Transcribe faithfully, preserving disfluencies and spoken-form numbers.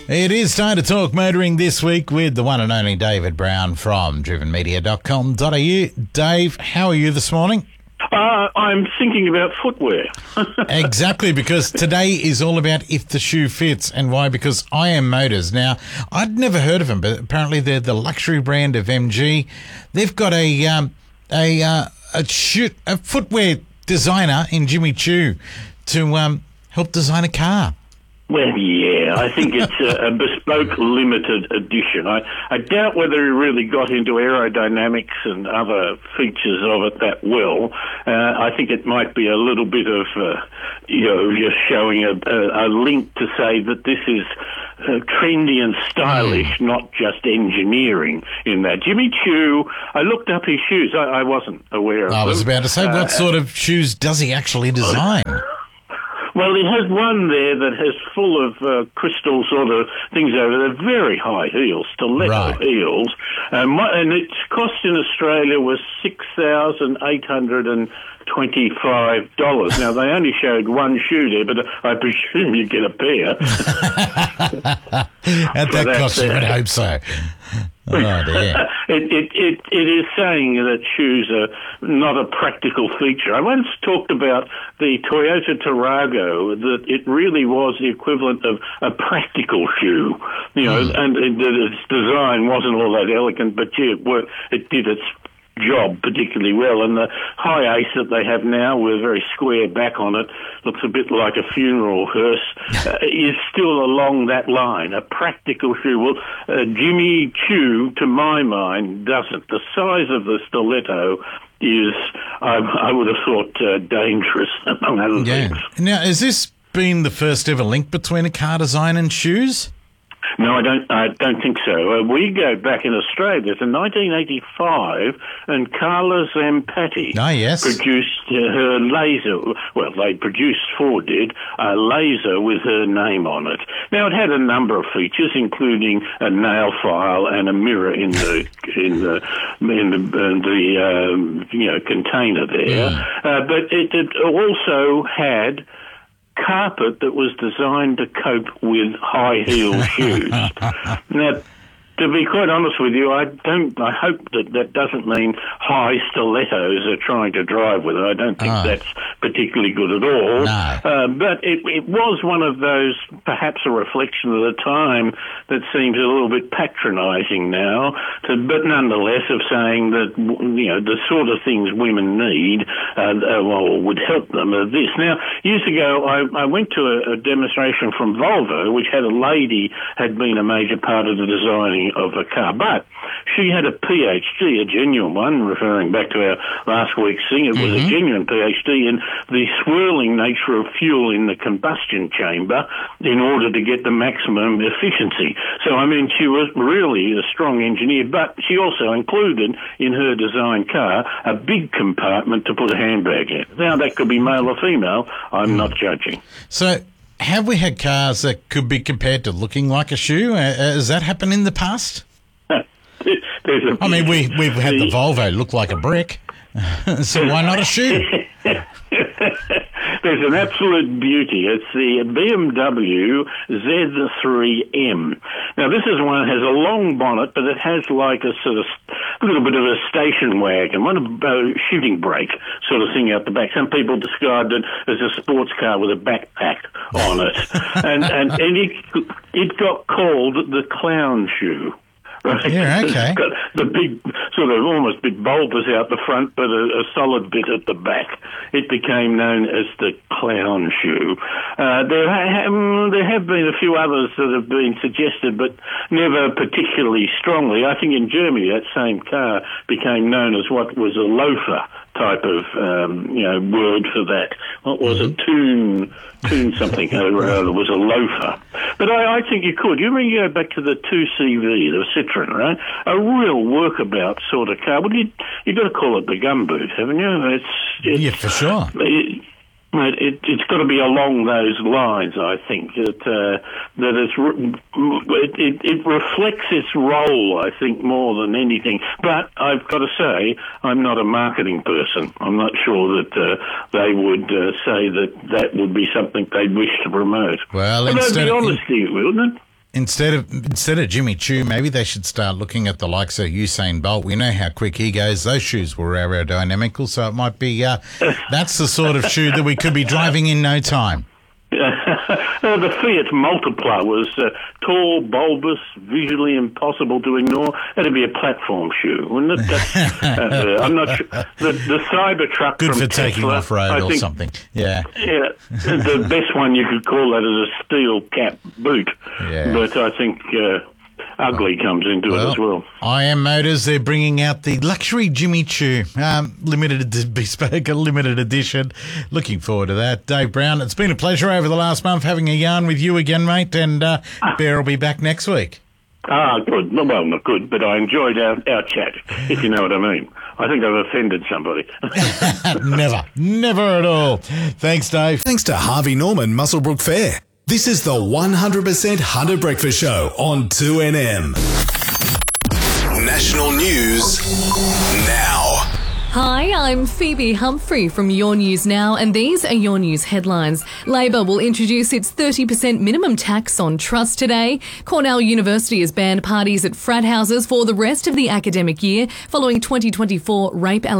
It is time to talk motoring this week with the one and only David Brown from driven media dot com dot a u. Dave, how are you this morning? Uh, I'm thinking about footwear. Exactly, because today is all about if the shoe fits. And why? Because I M Motors. Now, I'd never heard of them, but apparently they're the luxury brand of M G. They've got a um, a uh, a, shoe, a footwear designer in Jimmy Choo to um, help design a car. Well, yeah, I think it's a, a bespoke limited edition. I, I doubt whether he really got into aerodynamics and other features of it that well. Uh, I think it might be a little bit of, uh, you know, just showing a, a, a link to say that this is uh, trendy and stylish, mm. not just engineering in that. Jimmy Choo, I looked up his shoes. I, I wasn't aware of them. I was about to say, what uh, sort of shoes does he actually design? Well, he has one there that has full of uh, crystal sort of things over there, very high heels, stiletto right. heels, um, and its cost in Australia was six thousand eight hundred twenty-five dollars. Now, they only showed one shoe there, but I presume you get a pair. At that cost, I would hope so. Oh, dear. it, it, it, it is saying that shoes are not a practical feature. I once talked about the Toyota Tarago, that it really was the equivalent of a practical shoe, you know, mm. and it, its design wasn't all that elegant, but gee, it, worked, it did its job particularly well, and the high ace that they have now with a very square back on it, looks a bit like a funeral hearse, uh, is still along that line, a practical shoe. Well, uh, Jimmy Choo, to my mind, doesn't. The size of the stiletto is, I, I would have thought, uh, dangerous, among other yeah. things. Now, has this been the first ever link between a car design and shoes? No, I don't. I don't think so. Uh, we go back in Australia to nineteen eighty-five, and Carla Zampatti oh, yes. produced uh, her laser. Well, they produced, Ford did, a laser with her name on it. Now, it had a number of features, including a nail file and a mirror in the in the in the, in the um, you know container there. Mm. Uh, but it, it also had carpet that was designed to cope with high heel shoes. Now, to be quite honest with you, I don't. I hope that that doesn't mean high stilettos are trying to drive with it. I don't think oh. that's particularly good at all. No. Uh, but it, it was one of those, perhaps a reflection of the time that seems a little bit patronising now. To, but nonetheless, of saying that, you know, the sort of things women need, uh, uh, well, would help them. Are this now, years ago, I, I went to a, a demonstration from Volvo, which had a lady had been a major part of the designing of a car, but she had a PhD, a genuine one, referring back to our last week's thing. It was mm-hmm. a genuine PhD in the swirling nature of fuel in the combustion chamber in order to get the maximum efficiency. So, I mean, she was really a strong engineer, but she also included in her design car a big compartment to put a handbag in. Now, that could be male or female. I'm mm. not judging. So, have we had cars that could be compared to looking like a shoe? Uh, has that happened in the past? There's a, I mean, we, we've had the Volvo look like a brick, so why not a shoe? There's an absolute beauty. It's the B M W Z three M. Now, this is one that has a long bonnet, but it has like a sort of a little bit of a station wagon, one of a shooting brake sort of thing out the back. Some people described it as a sports car with a backpack on it. and and, and it, it got called the clown shoe. Right? Yeah, okay. It's got the big, sort of almost big bulbous out the front, but a, a solid bit at the back. It became known as the clown shoe. Uh, there, ha- um, there have been a few others that have been suggested, but never particularly strongly. I think in Germany that same car became known as what was a loafer type of, um, you know, word for that. What was mm-hmm. a tune, tune something or other was a loafer. But I, I think you could. You remember, you go back to the two C V, the Citroen, right? A real workabout sort of car. Well, you, you've got to call it the gumboot, haven't you? It's, it's, yeah, for sure. It, It, it's got to be along those lines, I think. That uh, that it's, it, it, it reflects its role, I think, more than anything. But I've got to say, I'm not a marketing person. I'm not sure that uh, they would uh, say that that would be something they'd wish to promote. Well, but instead that'd be of, honesty, wouldn't it? Instead of instead of Jimmy Choo, maybe they should start looking at the likes of Usain Bolt. We know how quick he goes. Those shoes were aerodynamical, so it might be uh, that's the sort of shoe that we could be driving in no time. uh, the Fiat Multipla was uh, tall, bulbous, visually impossible to ignore. It'd be a platform shoe, wouldn't it? That's, uh, I'm not sure. The, the Cybertruck Good from for Tesla, taking off road I or think, something. Yeah. Yeah, the best one you could call that is a steel cap boot. Yeah. But I think uh, ugly comes into Well, it as well. I M Motors, they're bringing out the luxury Jimmy Choo, um, limited bespoke, a limited edition. Looking forward to that. Dave Brown, it's been a pleasure over the last month having a yarn with you again, mate, and uh, Bear will be back next week. Ah, good. Well, not good, but I enjoyed our, our chat, if you know what I mean. I think I've offended somebody. Never, never at all. Thanks, Dave. Thanks to Harvey Norman Muswellbrook Fair. This is the one hundred percent Hunter Breakfast Show on two N M. National news now. Hi, I'm Phoebe Humphrey from Your News Now, and these are Your News headlines. Labor will introduce its thirty percent minimum tax on trust today. Cornell University has banned parties at frat houses for the rest of the academic year following twenty twenty-four rape allegations.